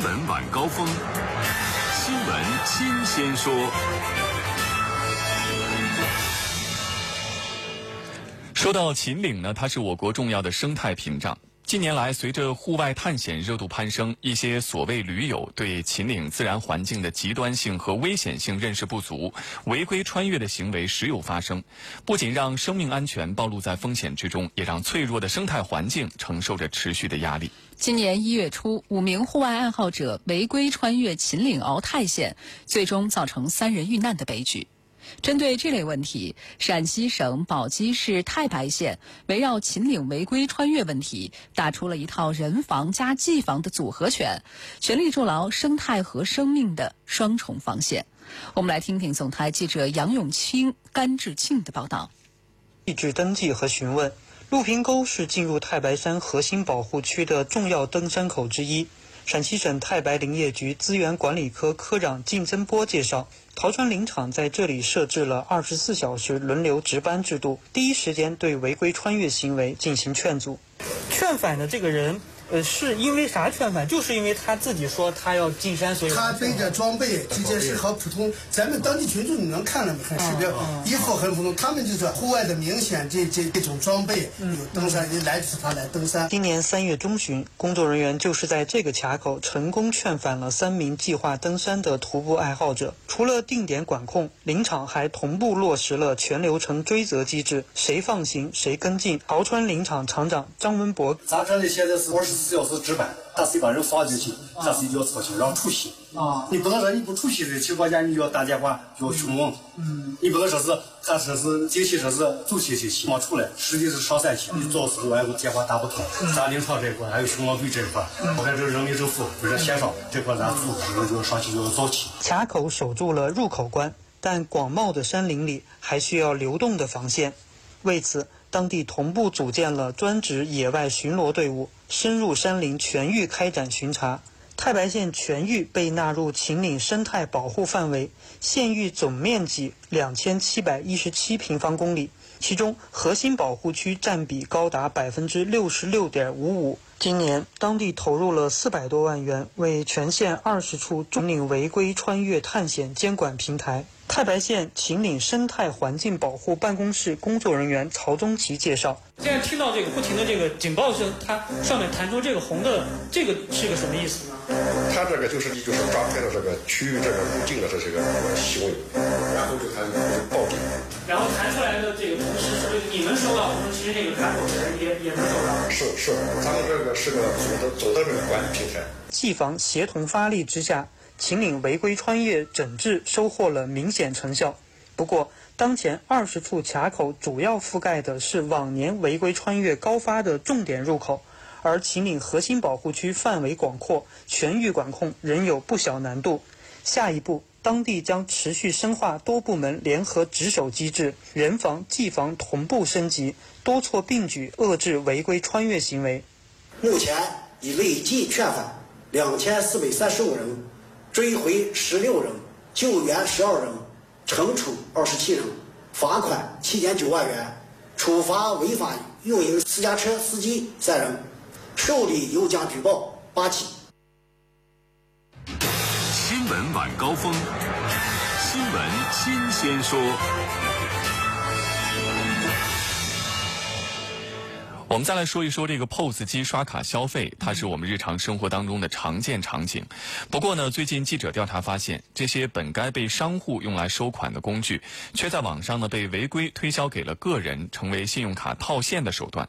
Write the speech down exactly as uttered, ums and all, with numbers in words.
闻晚高峰，新闻新鲜说。说到秦岭呢，它是我国重要的生态屏障。近年来，随着户外探险热度攀升，一些所谓驴友对秦岭自然环境的极端性和危险性认识不足，违规穿越的行为时有发生，不仅让生命安全暴露在风险之中，也让脆弱的生态环境承受着持续的压力。 今年一月初，五名户外爱好者违规穿越秦岭鳌泰县，最终造成三人遇难的悲剧。针对这类问题，陕西省宝鸡市太白县围绕秦岭违规穿越问题，打出了一套人防加技防的组合拳，全力筑牢生态和生命的双重防线。我们来听听总台记者杨永清、甘志庆的报道。 地质登记和询问，陆平沟是进入太白山核心保护区的重要登山口之一。陕西省太白林业局资源管理科科长靳增波介绍，陶川林场在这里设置了二十四小时轮流值班制度，第一时间对违规穿越行为进行劝阻。劝返的这个人，呃，是因为啥劝返？就是因为他自己说他要进山，所以他背着装备这件事和普通咱们当地群众你能看了很识别，衣服很普通，他们就是户外的明显这这这种装备，有登山人来就是他来登山。 今年三月中旬，工作人员就是在这个卡口成功劝返了三名计划登山的徒步爱好者。除了定点管控，林场还同步落实了全流程追责机制，谁放行谁跟进。陶川林场场长张文博， 咱这里现在是二十四小时值班，他谁把人放进去，他谁就要操心让出席啊！你不能说你不出席的情况下，你就要打电话就要询问，嗯，你不能说是他说是进去说是走去去希望出来，实际是上山去，你做时候还有电话打不通，咱林场这一块还有巡逻队这一块，我看这人民政府不是协商这块咱组织就上去就要早起。 卡口守住了入口关，但广袤的山林里还需要流动的防线。为此，当地同步组建了专职野外巡逻队伍，深入山林全域开展巡查。太白县全域被纳入秦岭生态保护范围，县域总面积两千七百一十七平方公里，其中核心保护区占比高达百分之六十六点五五。今年，当地投入了四百多万元，为全县二十处秦岭违规穿越探险监管平台。太白县秦岭生态环境保护办公室工作人员曹宗奇介绍， 现在听到这个不停的这个警报声，它上面弹出这个红的，这个是个什么意思呢？ 它这个就是就是抓拍了这个区域这个入境的这个行为，然后就它报警， 然后弹出来的这个同时，是不是你们收到，同时其实这个卡口的人也也能收到？ 是是，咱们这个是个总的总的这个管理平台。 技防协同发力之下，秦岭违规穿越整治收获了明显成效。不过，当前二十处卡口主要覆盖的是往年违规穿越高发的重点入口，而秦岭核心保护区范围广阔，全域管控仍有不小难度。下一步，当地将持续深化多部门联合值守机制，人防、技防同步升级，多措并举遏制违规穿越行为。 目前已累计劝返两千四百三十五人，追回十六人，救援十二人，惩处二十七人，罚款七点九万元，处罚违法运营私家车司机三人，受理有奖举报八起。 新闻晚高峰，新闻新鲜说。 我们再来说一说这个 P O S 机刷卡消费，它是我们日常生活当中的常见场景。不过呢，最近记者调查发现，这些本该被商户用来收款的工具，却在网上呢被违规推销给了个人，成为信用卡套现的手段。